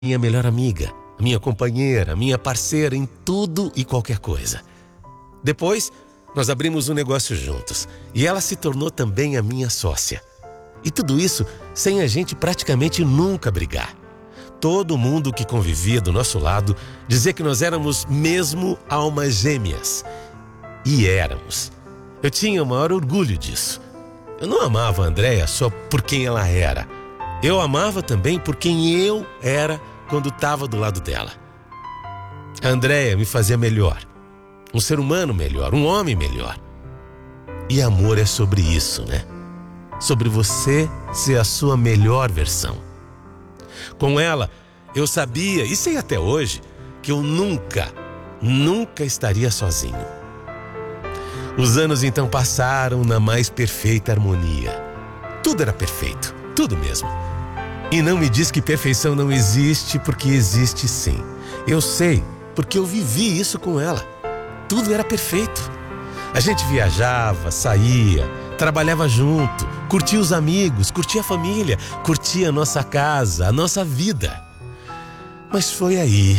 minha melhor amiga, a minha companheira, a minha parceira em tudo e qualquer coisa. Depois, nós abrimos um negócio juntos e ela se tornou também a minha sócia. E tudo isso sem a gente praticamente nunca brigar. Todo mundo que convivia do nosso lado dizia que nós éramos mesmo almas gêmeas. E éramos. Eu tinha o maior orgulho disso. Eu não amava a Andréia só por quem ela era. Eu amava também por quem eu era quando estava do lado dela. A Andréia me fazia melhor. Um ser humano melhor, um homem melhor. E amor é sobre isso, né? Sobre você ser a sua melhor versão. Com ela, eu sabia, e sei até hoje, que eu nunca estaria sozinho. Os anos então passaram na mais perfeita harmonia. Tudo era perfeito, tudo mesmo. E não me diz que perfeição não existe, porque existe sim. Eu sei, porque eu vivi isso com ela. Tudo era perfeito. A gente viajava, saía, trabalhava junto, curtia os amigos, curtia a família, curtia a nossa casa, a nossa vida. Mas foi aí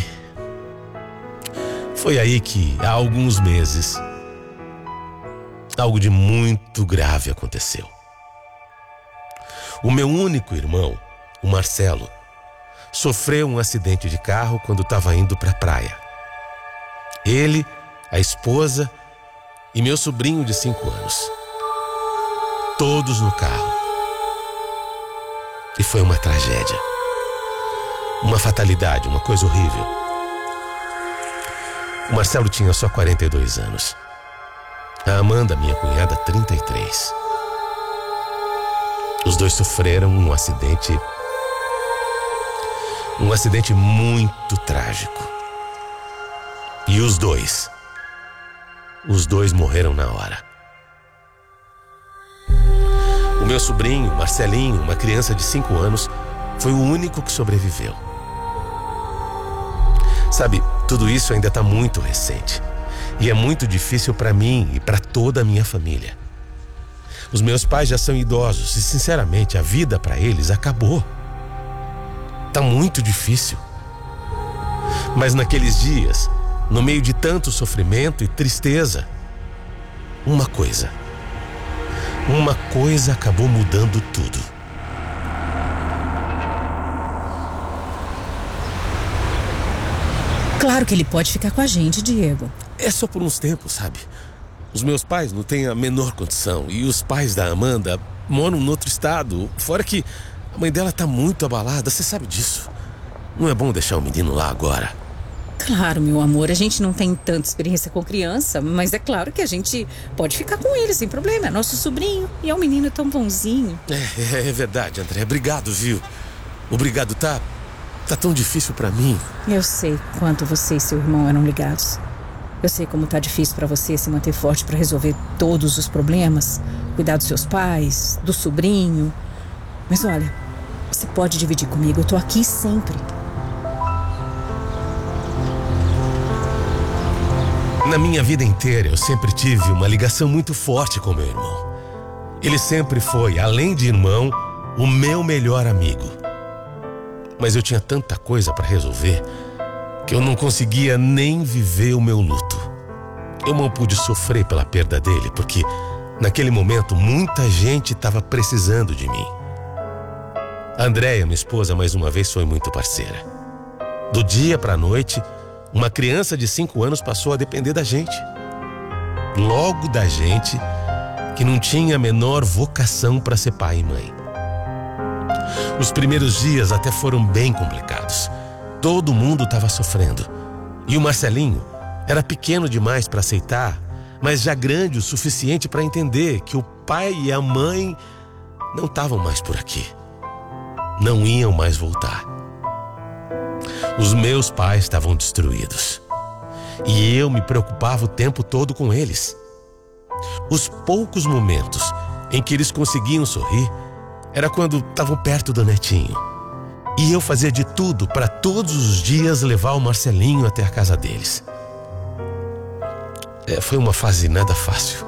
que, há alguns meses, algo de muito grave aconteceu. O meu único irmão, o Marcelo, sofreu um acidente de carro quando estava indo para a praia. Ele, a esposa e meu sobrinho de 5 anos. Todos no carro. E foi uma tragédia. Uma fatalidade, uma coisa horrível. O Marcelo tinha só 42 anos. A Amanda, minha cunhada, 33. Os dois sofreram um acidente muito trágico. E os dois morreram na hora. O meu sobrinho, Marcelinho, uma criança de 5 anos, foi o único que sobreviveu. Sabe, tudo isso ainda está muito recente. E é muito difícil para mim e para toda a minha família. Os meus pais já são idosos e, sinceramente, a vida para eles acabou. Tá muito difícil. Mas naqueles dias, no meio de tanto sofrimento e tristeza, uma coisa acabou mudando tudo. Claro que ele pode ficar com a gente, Diego. É só por uns tempos, sabe? Os meus pais não têm a menor condição e os pais da Amanda moram em outro estado. Fora que a mãe dela tá muito abalada, você sabe disso. Não é bom deixar o menino lá agora. Claro, meu amor, a gente não tem tanta experiência com criança, mas é claro que a gente pode ficar com ele sem problema. É nosso sobrinho e é um menino tão bonzinho. É verdade, André. Obrigado, viu? Obrigado, tá tão difícil pra mim. Eu sei quanto você e seu irmão eram ligados. Eu sei como tá difícil pra você se manter forte pra resolver todos os problemas, cuidar dos seus pais, do sobrinho. Mas olha, você pode dividir comigo, eu tô aqui sempre. Na minha vida inteira, eu sempre tive uma ligação muito forte com meu irmão. Ele sempre foi, além de irmão, o meu melhor amigo. Mas eu tinha tanta coisa para resolver que eu não conseguia nem viver o meu luto. Eu não pude sofrer pela perda dele, porque naquele momento muita gente estava precisando de mim. A Andréia, minha esposa, mais uma vez foi muito parceira. Do dia para a noite, uma criança de 5 anos passou a depender da gente. Logo da gente, que não tinha a menor vocação para ser pai e mãe. Os primeiros dias até foram bem complicados. Todo mundo estava sofrendo. E o Marcelinho era pequeno demais para aceitar, mas já grande o suficiente para entender que o pai e a mãe não estavam mais por aqui. Não iam mais voltar. Os meus pais estavam destruídos. E eu me preocupava o tempo todo com eles. Os poucos momentos em que eles conseguiam sorrir era quando estavam perto do netinho. E eu fazia de tudo para todos os dias levar o Marcelinho até a casa deles. Foi uma fase nada fácil.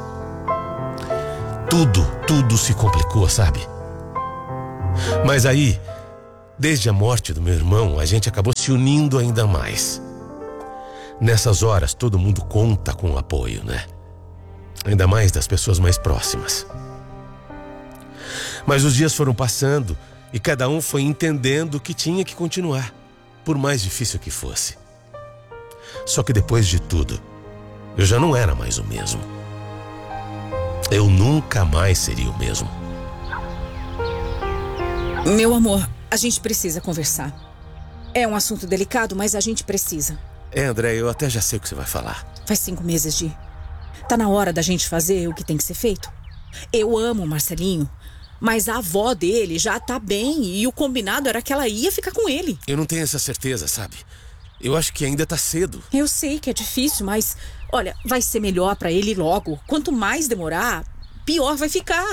Tudo se complicou, sabe? Mas aí, Desde a morte do meu irmão, a gente acabou se unindo ainda mais. Nessas horas, todo mundo conta com o apoio, né? Ainda mais das pessoas mais próximas. Mas os dias foram passando e cada um foi entendendo que tinha que continuar, por mais difícil que fosse. Só que depois de tudo, eu já não era mais o mesmo. Eu nunca mais seria o mesmo. Meu amor, a gente precisa conversar. É um assunto delicado, mas a gente precisa. André, eu até já sei o que você vai falar. Faz 5 meses, Di. Tá na hora da gente fazer o que tem que ser feito. Eu amo o Marcelinho, mas a avó dele já tá bem e o combinado era que ela ia ficar com ele. Eu não tenho essa certeza, sabe? Eu acho que ainda tá cedo. Eu sei que é difícil, mas... Olha, vai ser melhor pra ele logo. Quanto mais demorar, pior vai ficar.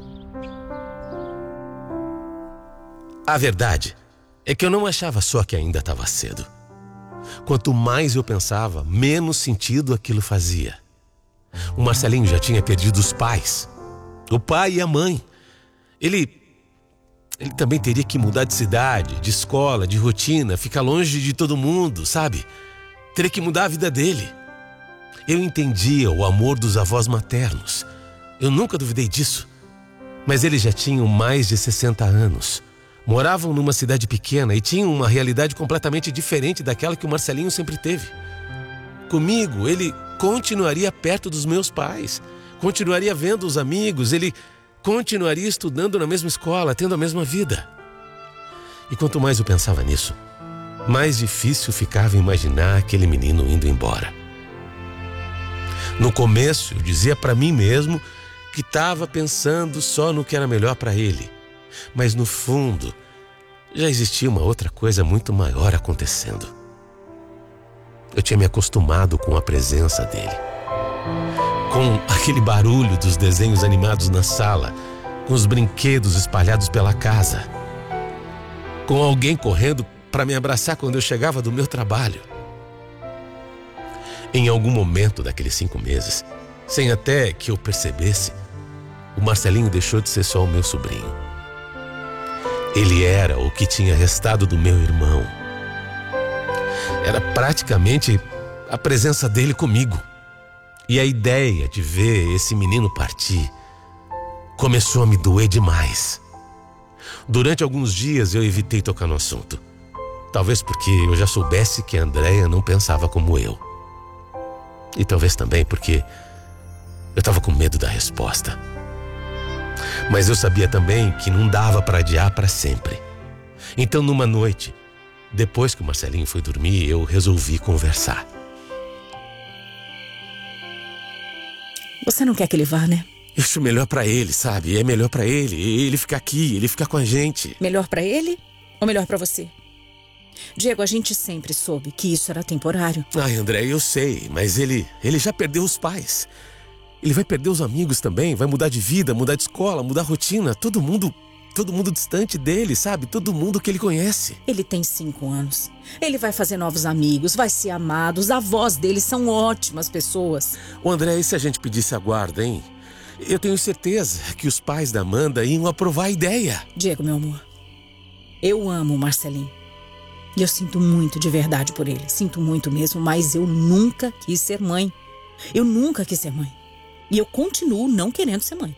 A verdade é que eu não achava só que ainda estava cedo. Quanto mais eu pensava, menos sentido aquilo fazia. O Marcelinho já tinha perdido os pais, o pai e a mãe. Ele também teria que mudar de cidade, de escola, de rotina, ficar longe de todo mundo, sabe? Teria que mudar a vida dele. Eu entendia o amor dos avós maternos. Eu nunca duvidei disso. Mas eles já tinham mais de 60 anos. Moravam numa cidade pequena e tinham uma realidade completamente diferente daquela que o Marcelinho sempre teve. Comigo, ele continuaria perto dos meus pais, continuaria vendo os amigos, ele continuaria estudando na mesma escola, tendo a mesma vida. E quanto mais eu pensava nisso, mais difícil ficava imaginar aquele menino indo embora. No começo, eu dizia para mim mesmo que estava pensando só no que era melhor para ele. Mas no fundo, já existia uma outra coisa muito maior acontecendo. Eu tinha me acostumado com a presença dele. Com aquele barulho dos desenhos animados na sala, com os brinquedos espalhados pela casa, com alguém correndo para me abraçar quando eu chegava do meu trabalho. Em algum momento daqueles 5 meses, sem até que eu percebesse, o Marcelinho deixou de ser só o meu sobrinho. Ele era o que tinha restado do meu irmão. Era praticamente a presença dele comigo. E a ideia de ver esse menino partir começou a me doer demais. Durante alguns dias eu evitei tocar no assunto. Talvez porque eu já soubesse que a Andréia não pensava como eu. E talvez também porque eu estava com medo da resposta. Mas eu sabia também que não dava para adiar para sempre. Então, numa noite, depois que o Marcelinho foi dormir, eu resolvi conversar. Você não quer que ele vá, né? Eu acho melhor para ele, sabe? É melhor para ele ficar aqui, ele ficar com a gente. Melhor para ele ou melhor para você? Diego, a gente sempre soube que isso era temporário. Ai, André, eu sei, mas ele já perdeu os pais. Ele vai perder os amigos também, vai mudar de vida, mudar de escola, mudar a rotina. Todo mundo distante dele, sabe? Todo mundo que ele conhece. Ele tem 5 anos. Ele vai fazer novos amigos, vai ser amado. Os avós dele são ótimas pessoas. Ô André, e se a gente pedisse a guarda, hein? Eu tenho certeza que os pais da Amanda iam aprovar a ideia. Diego, meu amor, eu amo o Marcelinho. E eu sinto muito de verdade por ele. Sinto muito mesmo, mas eu nunca quis ser mãe. Eu nunca quis ser mãe. E eu continuo não querendo ser mãe.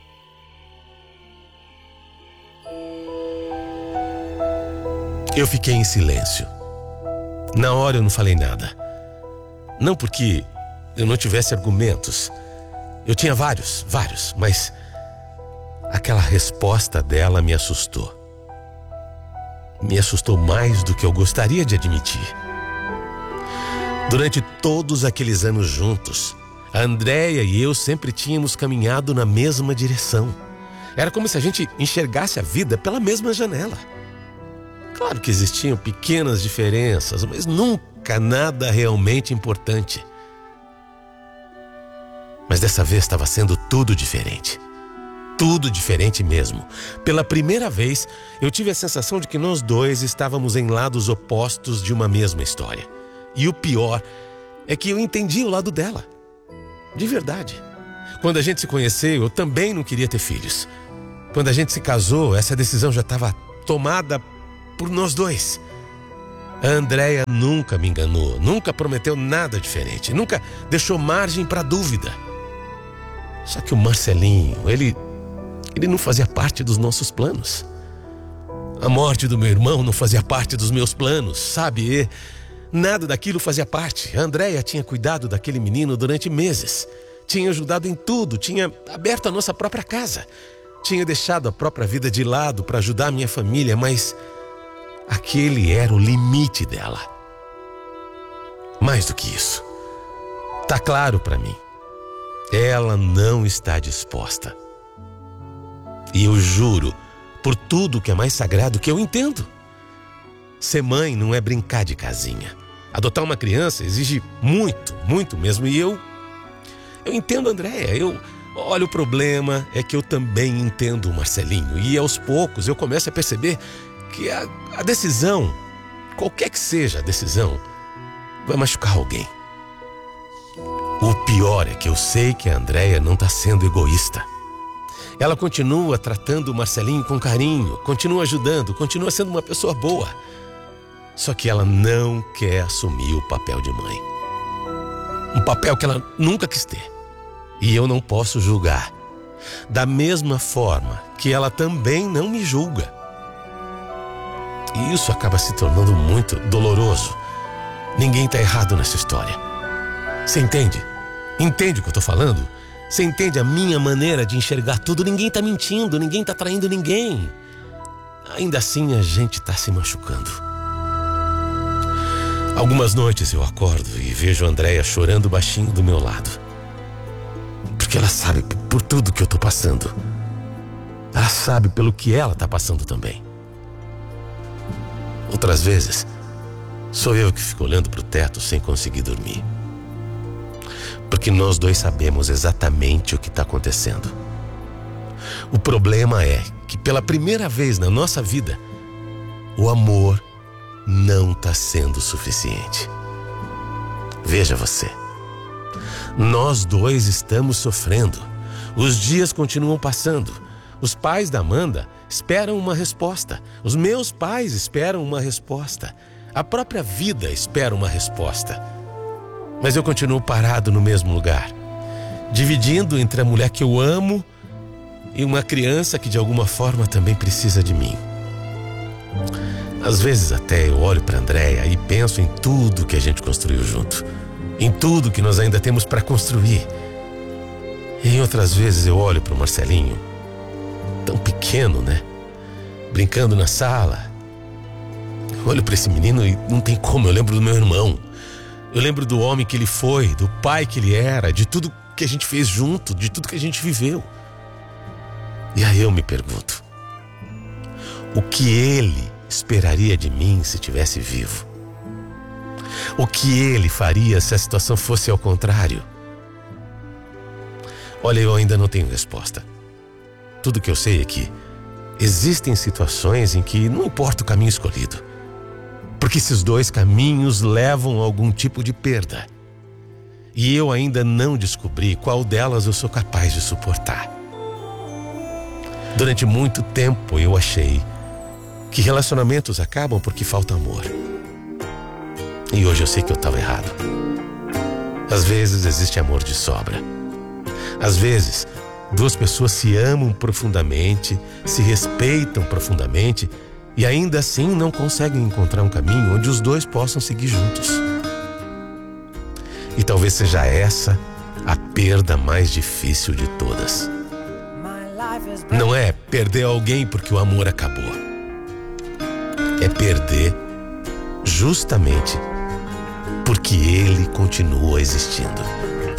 Eu fiquei em silêncio. Na hora eu não falei nada. Não porque eu não tivesse argumentos. Eu tinha vários, mas aquela resposta dela me assustou. Me assustou mais do que eu gostaria de admitir. Durante todos aqueles anos juntos, a Andréia e eu sempre tínhamos caminhado na mesma direção. Era como se a gente enxergasse a vida pela mesma janela. Claro que existiam pequenas diferenças, mas nunca nada realmente importante. Mas dessa vez estava sendo tudo diferente. Tudo diferente mesmo. Pela primeira vez, eu tive a sensação de que nós dois estávamos em lados opostos de uma mesma história. E o pior é que eu entendi o lado dela. De verdade. Quando a gente se conheceu, eu também não queria ter filhos. Quando a gente se casou, essa decisão já estava tomada por nós dois. A Andréia nunca me enganou, nunca prometeu nada diferente, nunca deixou margem para dúvida. Só que o Marcelinho, ele não fazia parte dos nossos planos. A morte do meu irmão não fazia parte dos meus planos, sabe? Nada daquilo fazia parte. A Andréia tinha cuidado daquele menino durante meses. Tinha ajudado em tudo, tinha aberto a nossa própria casa. Tinha deixado a própria vida de lado para ajudar a minha família, mas aquele era o limite dela. Mais do que isso, tá claro para mim. Ela não está disposta. E eu juro, por tudo que é mais sagrado, que eu entendo. Ser mãe não é brincar de casinha. Adotar uma criança exige muito, muito mesmo. E eu entendo a Andréia. Olha, o problema é que eu também entendo o Marcelinho. E aos poucos eu começo a perceber que a decisão, qualquer que seja a decisão, vai machucar alguém. O pior é que eu sei que a Andréia não está sendo egoísta. Ela continua tratando o Marcelinho com carinho, continua ajudando, continua sendo uma pessoa boa. Só que ela não quer assumir o papel de mãe. Um papel que ela nunca quis ter. E eu não posso julgar. Da mesma forma que ela também não me julga. E isso acaba se tornando muito doloroso. Ninguém está errado nessa história. Você entende? Entende o que eu estou falando? Você entende a minha maneira de enxergar tudo? Ninguém está mentindo, ninguém está traindo ninguém. Ainda assim a gente está se machucando. Algumas noites eu acordo e vejo a Andréia chorando baixinho do meu lado. Porque ela sabe por tudo que eu estou passando. Ela sabe pelo que ela está passando também. Outras vezes, sou eu que fico olhando para o teto sem conseguir dormir. Porque nós dois sabemos exatamente o que está acontecendo. O problema é que pela primeira vez na nossa vida, o amor não está sendo suficiente. Veja você. Nós dois estamos sofrendo. Os dias continuam passando. Os pais da Amanda esperam uma resposta. Os meus pais esperam uma resposta. A própria vida espera uma resposta. Mas eu continuo parado no mesmo lugar, dividindo entre a mulher que eu amo e uma criança que de alguma forma também precisa de mim. Às vezes até eu olho para a Andréia e penso em tudo que a gente construiu junto, em tudo que nós ainda temos para construir. E em outras vezes eu olho para o Marcelinho, tão pequeno, né? Brincando na sala. Eu olho para esse menino e não tem como, eu lembro do meu irmão. Eu lembro do homem que ele foi, do pai que ele era, de tudo que a gente fez junto, de tudo que a gente viveu. E aí eu me pergunto, o que ele esperaria de mim se estivesse vivo? O que ele faria se a situação fosse ao contrário? Olha, eu ainda não tenho resposta. Tudo que eu sei é que existem situações em que não importa o caminho escolhido, porque esses dois caminhos levam a algum tipo de perda. E eu ainda não descobri qual delas eu sou capaz de suportar. Durante muito tempo eu achei que relacionamentos acabam porque falta amor. E hoje eu sei que eu estava errado. Às vezes existe amor de sobra. Às vezes, duas pessoas se amam profundamente, se respeitam profundamente e ainda assim não conseguem encontrar um caminho onde os dois possam seguir juntos. E talvez seja essa a perda mais difícil de todas. Não é perder alguém porque o amor acabou. É perder justamente porque ele continua existindo.